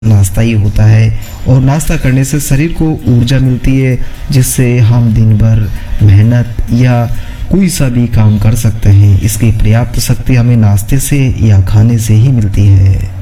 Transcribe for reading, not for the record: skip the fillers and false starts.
नाश्ता ही होता है। और नाश्ता करने से शरीर को ऊर्जा मिलती है, जिससे हम दिन भर मेहनत या कोई सा भी काम कर सकते हैं। इसकी पर्याप्त शक्ति हमें नाश्ते से या खाने से ही मिलती है।